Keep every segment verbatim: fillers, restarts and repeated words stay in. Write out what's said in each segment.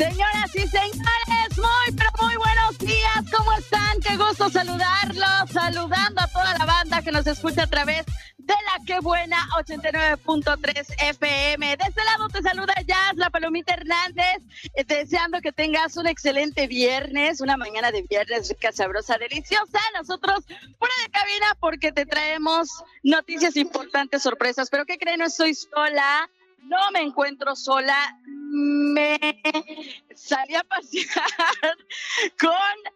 Señoras y señores, muy, pero muy buenos días. ¿Cómo están? Qué gusto saludarlos. Saludando a toda la banda que nos escucha a través de la Qué Buena ochenta y nueve punto tres F M. De este lado te saluda Jazz, la Palomita Hernández, eh, deseando que tengas un excelente viernes, una mañana de viernes rica, sabrosa, deliciosa. Nosotros fuera de cabina porque te traemos noticias importantes, sorpresas. Pero ¿qué creen? No estoy sola. No me encuentro sola, me salí a pasear con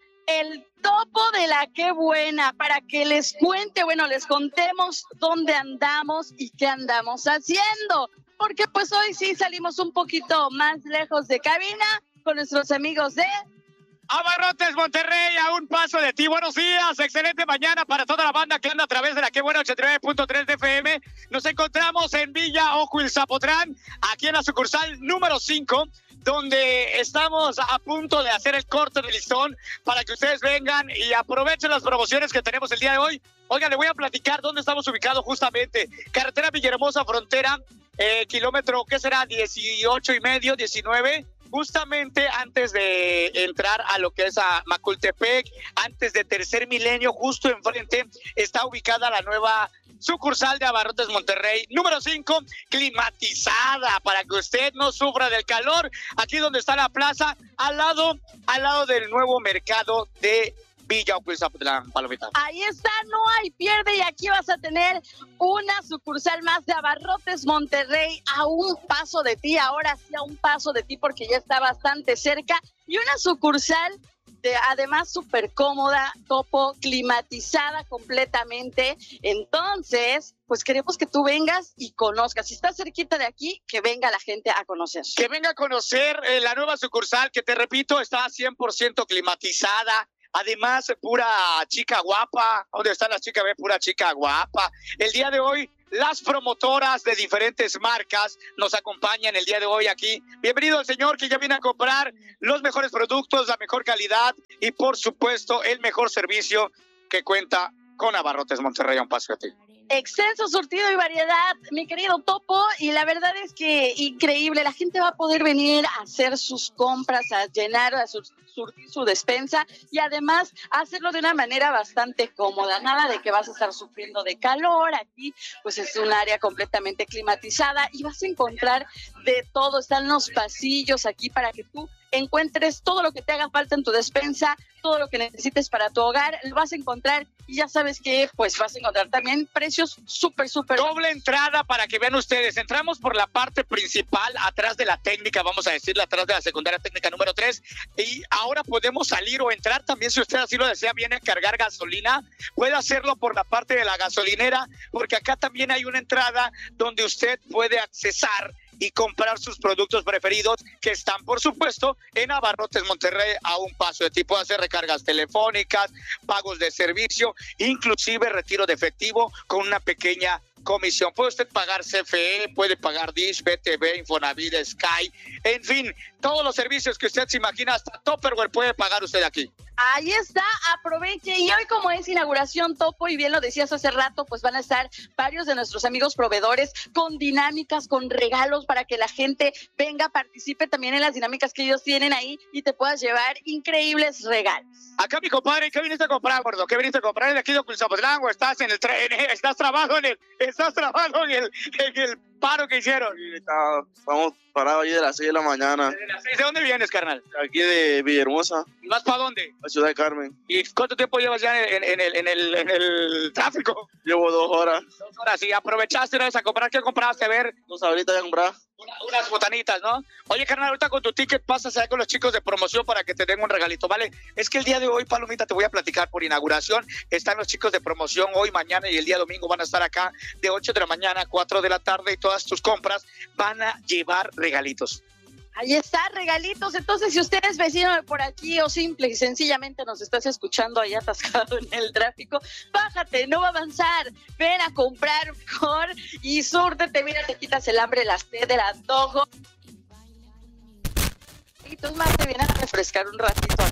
el topo de la Qué Buena para que les cuente, bueno, les contemos dónde andamos y qué andamos haciendo, porque pues hoy sí salimos un poquito más lejos de cabina con nuestros amigos de Abarrotes Monterrey, a un paso de ti. Buenos días, excelente mañana para toda la banda que anda a través de la Qué Buena ochenta y nueve punto tres de F M. Nos encontramos en Villa Ojuilzapotlán, aquí en la sucursal número cinco, donde estamos a punto de hacer el corte de listón para que ustedes vengan y aprovechen las promociones que tenemos el día de hoy. Oigan, le voy a platicar dónde estamos ubicados justamente. Carretera Villahermosa Frontera, eh, kilómetro, ¿qué será? dieciocho y medio, diecinueve. Justamente antes de entrar a lo que es a Macultepec, antes de Tercer Milenio, justo enfrente está ubicada la nueva sucursal de Abarrotes Monterrey, número cinco, climatizada para que usted no sufra del calor. Aquí donde está la plaza, al lado, al lado del nuevo mercado de Villa Ojuilzapotlán, Palomita. Ahí está, no hay pierde, y aquí vas a tener una sucursal más de Abarrotes Monterrey a un paso de ti, ahora sí a un paso de ti porque ya está bastante cerca, y una sucursal de, además súper cómoda, topo, climatizada completamente. Entonces, pues queremos que tú vengas y conozcas. Si estás cerquita de aquí, que venga la gente a conocer. Que venga a conocer eh, la nueva sucursal, que te repito, está cien por ciento climatizada. Además, pura chica guapa. ¿Dónde están las chicas? Ve, pura chica guapa. El día de hoy, las promotoras de diferentes marcas nos acompañan el día de hoy aquí. Bienvenido el señor que ya viene a comprar los mejores productos, la mejor calidad y, por supuesto, el mejor servicio que cuenta con Abarrotes Monterrey. Un paso a ti. Extenso surtido y variedad, mi querido topo, y la verdad es que increíble, la gente va a poder venir a hacer sus compras, a llenar, a sur, surtir su despensa y además hacerlo de una manera bastante cómoda, nada de que vas a estar sufriendo de calor. Aquí pues es un área completamente climatizada y vas a encontrar de todo, están los pasillos aquí para que tú encuentres todo lo que te haga falta en tu despensa, todo lo que necesites para tu hogar, lo vas a encontrar, y ya sabes que pues vas a encontrar también precios súper, súper... Doble entrada para que vean ustedes. Entramos por la parte principal, atrás de la técnica, vamos a decirle, atrás de la secundaria técnica número tres, y ahora podemos salir o entrar también, si usted así lo desea, viene a cargar gasolina, puede hacerlo por la parte de la gasolinera, porque acá también hay una entrada donde usted puede accesar y comprar sus productos preferidos, que están, por supuesto, en Abarrotes Monterrey a un paso de ti. Puede hacer recargas telefónicas, pagos de servicio, inclusive retiro de efectivo con una pequeña comisión. Puede usted pagar C F E, puede pagar Dish, B T V, Infonavit, Sky, en fin, todos los servicios que usted se imagina, hasta Tupperware puede pagar usted aquí. Ahí está, aproveche. Y hoy, como es inauguración, topo, y bien lo decías hace rato, pues van a estar varios de nuestros amigos proveedores con dinámicas, con regalos para que la gente venga, participe también en las dinámicas que ellos tienen ahí y te puedas llevar increíbles regalos. Acá, mi compadre, ¿qué viniste a comprar, gordo? ¿Qué viniste a comprar de aquí de Ojuilzapotlán o estás en el tren? ¿Estás trabajando en el, estás trabajando en el, en el paro que hicieron? Sí, está, estamos parados allí de las seis de la mañana. ¿De las seis? ¿De dónde vienes, carnal? Aquí de Villahermosa. ¿Y vas para dónde? La Ciudad de Carmen. ¿Y cuánto tiempo llevas ya en, en, el, en, el, en el tráfico? Llevo dos horas. Dos horas, y aprovechaste una vez a comprar. ¿Qué compraste? A ver. Dos ahorita ya comprar. Una, unas botanitas, ¿no? Oye, carnal, ahorita con tu ticket pasas allá con los chicos de promoción para que te den un regalito, ¿vale? Es que el día de hoy, Palomita, te voy a platicar por inauguración. Están los chicos de promoción hoy, mañana y el día domingo van a estar acá de ocho de la mañana a cuatro de la tarde, y todas tus compras van a llevar regalitos. Ahí está, regalitos. Entonces, si usted es vecino de por aquí o simple y sencillamente nos estás escuchando ahí atascado en el tráfico, bájate, no va a avanzar. Ven a comprar mejor y súrtete. Mira, te quitas el hambre, la sed, el antojo. Y tú más te vienes a refrescar un ratito aquí.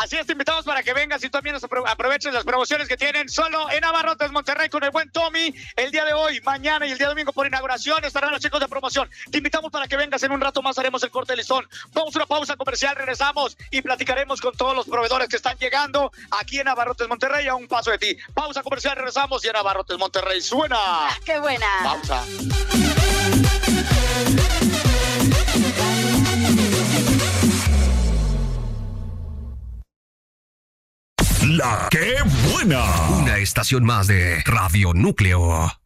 Así es, te invitamos para que vengas y también nos apro- aproveches las promociones que tienen solo en Abarrotes Monterrey con el buen Tommy. El día de hoy, mañana y el día domingo por inauguración estarán los chicos de promoción. Te invitamos para que vengas, en un rato más haremos el corte de listón. Vamos a una pausa comercial, regresamos y platicaremos con todos los proveedores que están llegando aquí en Abarrotes Monterrey a un paso de ti. Pausa comercial, regresamos y en Abarrotes Monterrey suena. Ah, ¡qué buena! Pausa. La que buena. Una estación más de Radio Núcleo.